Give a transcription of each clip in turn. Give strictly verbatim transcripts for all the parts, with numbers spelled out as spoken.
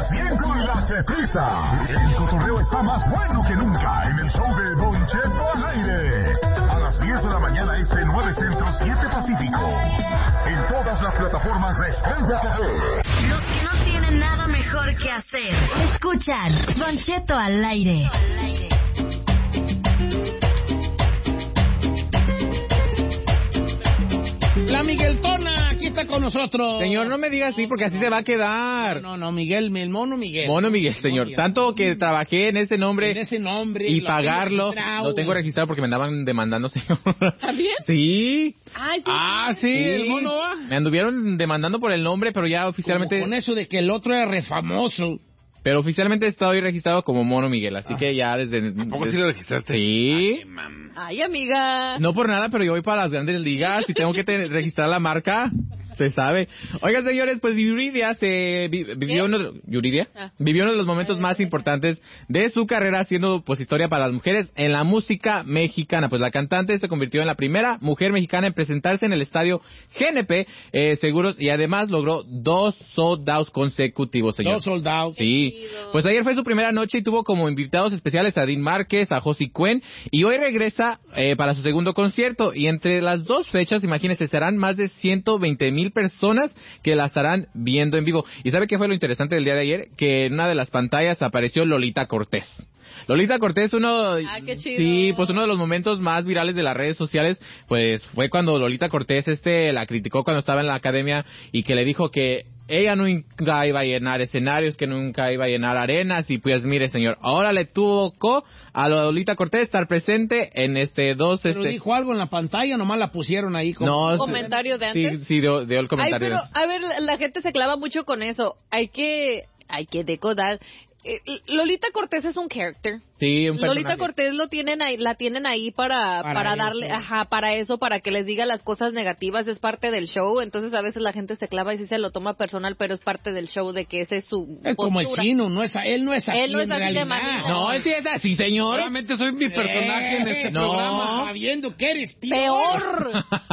cien con la Chetiza. El cotorreo está más bueno que nunca en el show de Don Cheto al aire. A las diez de la mañana este, nueve Centro, siete Pacífico. En todas las plataformas de Estrella T V. Los que no tienen nada mejor que hacer, escuchan Don Cheto al aire. La Migueltona, aquí está con nosotros. Señor, no me diga así porque así se va a quedar. No, no, no, Miguel, el mono Miguel. Mono Miguel, señor. Miguel. Tanto que trabajé en ese nombre. En ese nombre. Y lo pagarlo. tengo Lo tengo registrado porque me andaban demandando, señor. ¿También? Sí. Ay, sí. Ah, sí. Sí, el mono va. Me anduvieron demandando por el nombre, pero ya oficialmente... Como con eso de que el otro era re famoso. Pero oficialmente estoy registrado como Mono Miguel, así ah. que ya desde... ¿Cómo desde... sí lo registraste? Sí. Ay, amiga. No por nada, pero yo voy para las grandes ligas y tengo que te- registrar la marca. Se sabe. Oigan, señores, pues Yuridia se vi- vivió uno, Yuridia ah. vivió uno de los momentos más importantes de su carrera haciendo pues historia para las mujeres en la música mexicana. Pues la cantante se convirtió en la primera mujer mexicana en presentarse en el estadio G N P eh, Seguros y además logró dos sold outs consecutivos, señor. Dos sold outs. Sí. Pues ayer fue su primera noche y tuvo como invitados especiales a Dean Márquez, a Josie Cuen y hoy regresa eh, para su segundo concierto y entre las dos fechas, imagínense, serán más de ciento veinte mil personas que la estarán viendo en vivo. ¿Y sabe qué fue lo interesante del día de ayer? Que en una de las pantallas apareció Lolita Cortés. Lolita Cortés, uno, ah, qué chido. Sí, pues uno de los momentos más virales de las redes sociales, pues fue cuando Lolita Cortés, este, la criticó cuando estaba en la academia y que le dijo que ella nunca iba a llenar escenarios, que nunca iba a llenar arenas y pues mire, señor, ahora le tocó a Lolita Cortés estar presente en este dos, Pero este. dijo algo en la pantalla, nomás la pusieron ahí como no, un comentario de antes. Sí, sí, dio, dio el comentario. Ay, pero, a ver, la gente se clava mucho con eso. Hay que, hay que decodar. Eh, Lolita Cortés es un character. Sí, un personaje. Lolita Cortés lo tienen ahí, la tienen ahí para, Para para eso. darle, ajá, para eso, para que les diga las cosas negativas, es parte del show, entonces a veces la gente se clava y sí se lo toma personal, pero es parte del show de que ese es su Es como el postura. chino, no es, él no es así Él no es en así de realidad. manera. No, él sí es así, señor. Solamente soy mi personaje en este no. programa. Sabiendo que eres Peor.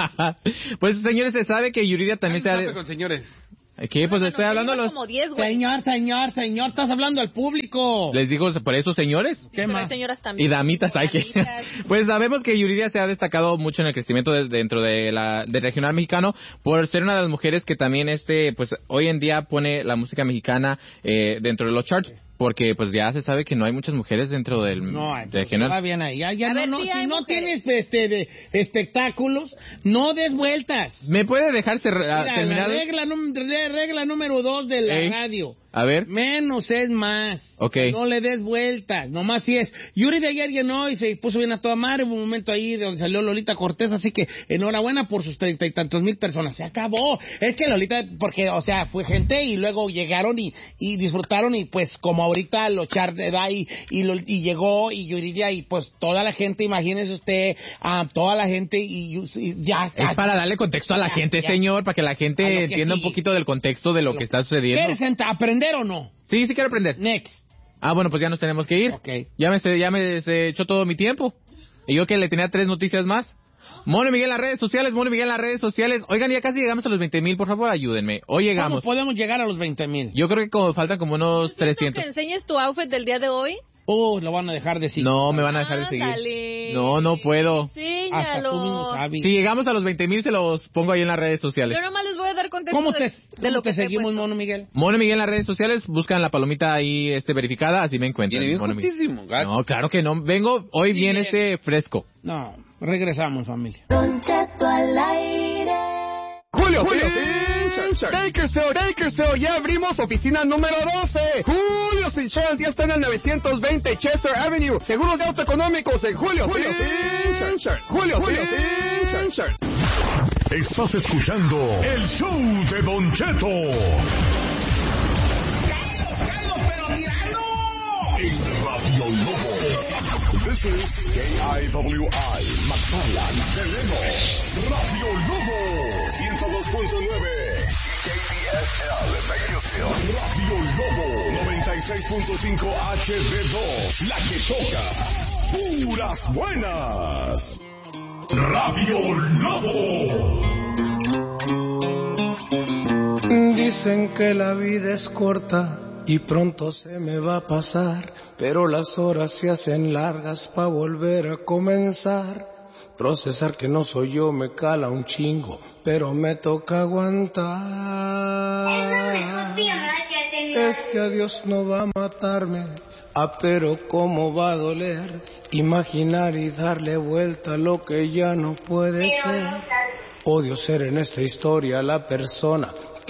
Pues, señores, se sabe que Yuridia también se ha... Ay, con señores. ¿Qué? Pues No, no, estoy no, hablando a lleva los... como diez, güey. Señor, señor, señor, estás hablando al público. Les digo por eso, señores. ¿Qué Pero hay más? señoras también. Y damitas hay que... Damitas. Pues sabemos que Yuridia se ha destacado mucho en el crecimiento de- dentro de la del regional mexicano por ser una de las mujeres que también este pues hoy en día pone la música mexicana eh, dentro de los charts. Porque pues ya se sabe que no hay muchas mujeres dentro del No, hay, regional. va bien ahí. Ya, ya A no, ver, no, sí si hay no mujeres. tienes este de espectáculos, no des vueltas. ¿Me puede dejar cer- Mira, terminar? la regla, num- re- regla número dos de la Ey. radio. A ver. Menos es más. Ok. No le des vueltas. Nomás si es. Yuri de ayer llenó y se puso bien a toda madre. Hubo un momento ahí de donde salió Lolita Cortés. Así que enhorabuena por sus treinta y tantos mil personas. Se acabó. Es que Lolita, porque, o sea, fue gente y luego llegaron y, y disfrutaron. Y pues, como ahorita los charts de da y, y, lo- y llegó y Yuridia y pues toda la gente, imagínese usted, a toda la gente y, y ya está. Es para darle contexto a la Ya, gente, ya. señor, para que la A gente lo que entienda un sigue. poquito del contexto de lo que está sucediendo. ¿Quieres ent- aprender o no? Sí, sí quiero aprender. Next. Ah, bueno, pues ya nos tenemos que ir. Ok. Ya me se, ya me se echó todo mi tiempo. Y yo que le tenía tres noticias más. Mono Miguel en las redes sociales, Mono Miguel en las redes sociales. Oigan, ya casi llegamos a los veinte mil, por favor, ayúdenme. Hoy ¿Cómo llegamos. podemos llegar a los veinte mil? Yo creo que como faltan como unos ¿Es cierto trescientos. que enseñes tu outfit del día de hoy? Oh, lo van a dejar de seguir. No, me van a dejar de seguir. Ándale. No, no puedo. Hasta tú mismo Enséñalo. sabes. Si llegamos a los veinte mil, se los pongo ahí en las redes sociales. Yo nomás les voy a dar contexto ¿Cómo de, te, de cómo lo te que te he seguimos, puesto. Mono Miguel? Mono Miguel en las redes sociales, buscan la palomita ahí este verificada, así me encuentran. Viene bien Mono Miguel. justísimo, gato. No, claro que no. Vengo hoy bien Bien. este fresco. No, regresamos, familia. Don Cheto al aire. Julio, Julio Insurance. Bakersfield, Bakersfield, ya abrimos oficina número doce. Julio Insurance ya está en el novecientos veinte Chester Avenue. Seguros de auto económicos en Julio, Julio Insurance. Julio, Julio Insurance. Estás escuchando el show de Don Cheto. En Radio Lobo. This is K I W I, McFarland, Tenemos Radio Lobo. ciento dos punto nueve. K D S L, Bakersfield. Radio Lobo. noventa y seis punto cinco H D dos. La que toca. Puras buenas. Radio Lobo. Dicen que la vida es corta y pronto se me va a pasar, pero las horas se hacen largas pa' volver a comenzar. Procesar que no soy yo me cala un chingo, pero me toca aguantar. Este adiós no va a matarme, ah, pero cómo va a doler imaginar y darle vuelta a lo que ya no puede ser. Odio ser en esta historia la persona